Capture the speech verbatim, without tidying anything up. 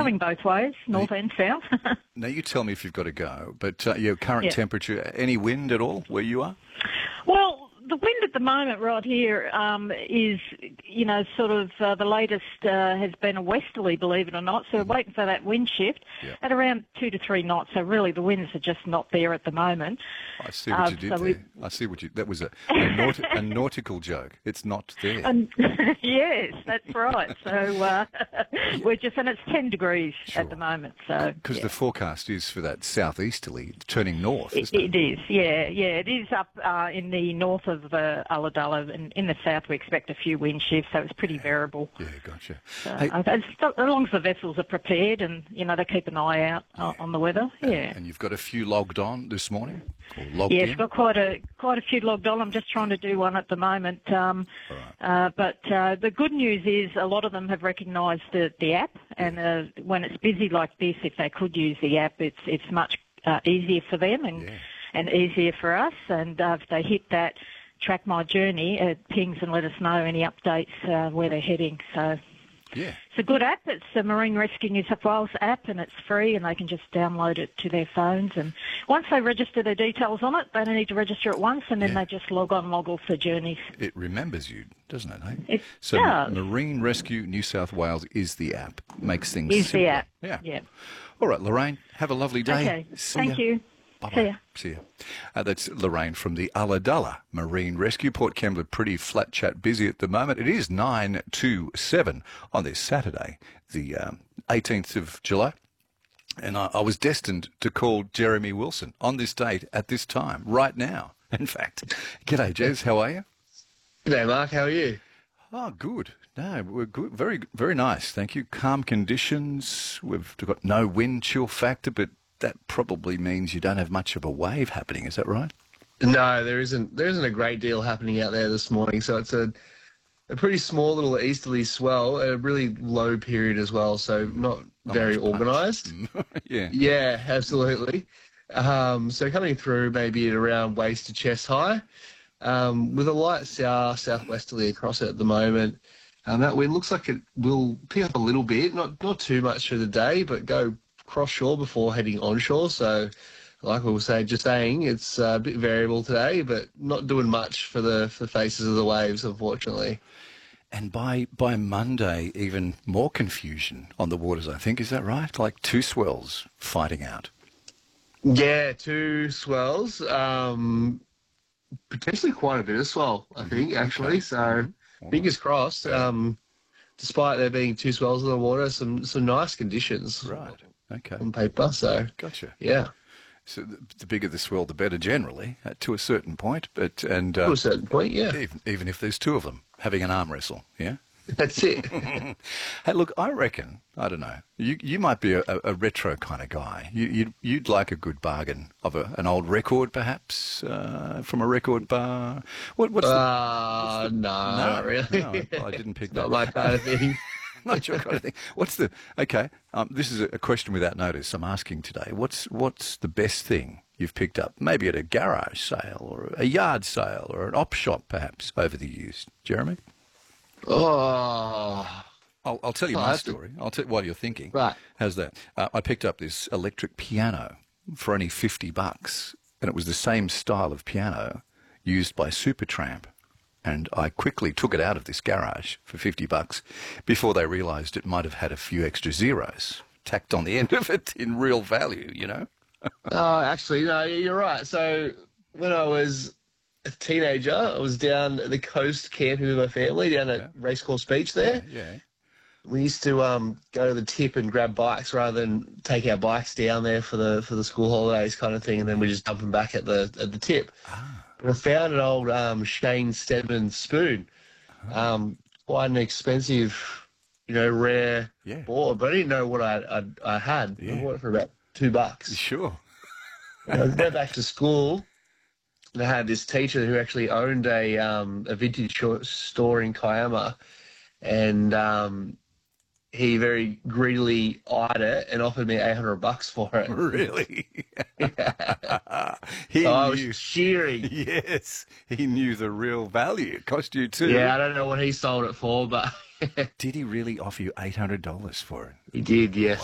going both ways, north and south. Now, you tell me if you've got to go, but uh, your current Yeah. temperature, any wind at all where you are? Well, the wind at the moment right here um, is, you know, sort of uh, the latest uh, has been a westerly, believe it or not. So we're waiting for that wind shift Yeah. at around two to three knots. So really the winds are just not there at the moment. I see what Uh, you did so there. we- I see what you... That was a, a, naut- a nautical joke. It's not there. And yes, that's right. So uh, we're just, and it's ten degrees Sure. at the moment. So Because yeah. the forecast is for that southeasterly, turning north, It, isn't it? it is, yeah, yeah. It is up uh, in the north of uh, Ulladulla, and in the south we expect a few wind shifts, so it's pretty variable. Yeah, gotcha. Uh, Hey, as, as long as the vessels are prepared and, you know, they keep an eye out uh, on the weather, yeah. and you've got a few logged on this morning? Or logged Yeah, in? it's got quite a quite a few logged on. I'm just trying to do one at the moment. Um, All right. uh, but uh, the good news is a lot of them have recognised the, the app, and uh, when it's busy like this, if they could use the app, it's it's much uh, easier for them and Yeah. and easier for us. And uh, if they hit that track my journey, it pings and let us know any updates uh, where they're heading. So. Yeah. It's a good app. It's a Marine Rescue New South Wales app, and it's free, and they can just download it to their phones. And once they register their details on it, they don't need to register it once, and then Yeah. they just log on, log off their journeys. It remembers you, doesn't it, eh? It so does. Marine Rescue New South Wales is the app. Makes things Is simpler. the app. Yeah. Yeah. All right, Lorraine, have a lovely day. Okay. See Thank ya. you. Bye-bye. See ya. See ya. Uh, that's Lorraine from the Ulladulla Marine Rescue. Port Kembla, pretty flat chat busy at the moment. It is nine to seven on this Saturday, the um, eighteenth of July. And I, I was destined to call Jeremy Wilson on this date at this time, right now. In fact, g'day, Jez. How are you? G'day, Mark. How are you? Oh, good. No, we're good. Very, very nice. Thank you. Calm conditions. We've got no wind chill factor, but that probably means you don't have much of a wave happening. Is that right? No, there isn't. There isn't a great deal happening out there this morning. So it's a a pretty small little easterly swell, a really low period as well. So not very much punch. organised. Yeah. Yeah, absolutely. Um, so coming through maybe at around waist to chest high, um, with a light south southwesterly across it at the moment. Um, that wind looks like it will pick up a little bit, not not too much through the day, but go cross shore before heading onshore. So, like we were saying, just saying, it's a bit variable today, but not doing much for the for the faces of the waves, unfortunately. And by by Monday, even more confusion on the waters, I think. Is that right? Like two swells fighting out. Yeah, two swells, um, potentially quite a bit of swell, I think, actually. Okay. So, fingers crossed. Um, despite there being two swells in the water, some some nice conditions Right. Okay. on paper. So, Gotcha. yeah, So the, the bigger the swell, the better generally, uh, to a certain point. But and to uh, a certain point, yeah. even even if there's two of them having an arm wrestle, yeah. That's it. Hey, look, I reckon, I don't know, you you might be a, a, a retro kind of guy. You, you'd, you'd like a good bargain of a, an old record, perhaps, uh, from a record bar. What, what's the... Uh, no, not really. No, well, I didn't pick Not that. my kind of thing. Not your kind of thing. What's the... Okay, um, this is a question without notice I'm asking today. What's What's the best thing you've picked up, maybe at a garage sale or a yard sale or an op shop, perhaps, over the years? Jeremy? Oh, I'll, I'll tell you Oh, my that's a- story. I'll tell while you're thinking. Right. How's that? Uh, I picked up this electric piano for only fifty bucks, and it was the same style of piano used by Supertramp. And I quickly took it out of this garage for fifty bucks before they realised it might have had a few extra zeros tacked on the end of it in real value, you know? oh, actually, no, you're right. So when I was a teenager, I was down at the coast camping with my family down at Yeah. Racecourse Beach there. Yeah. We used to um, go to the tip and grab bikes rather than take our bikes down there for the for the school holidays kind of thing, and then we just dump them back at the at the tip. Ah. But I found an old um, Shane Stedman spoon, um, quite an expensive, you know, rare Yeah. board, but I didn't know what I I, I had. Yeah. I bought it for about two bucks. Sure. And I went back to school. And I had this teacher who actually owned a um, a vintage short store in Kiama, and um, he very greedily eyed it and offered me eight hundred bucks for it. Really? He So I knew. was cheering. Yes, he knew the real value. It cost you too. Yeah, I don't know what he sold it for, but Did he really offer you eight hundred dollars for it? he did. Yes.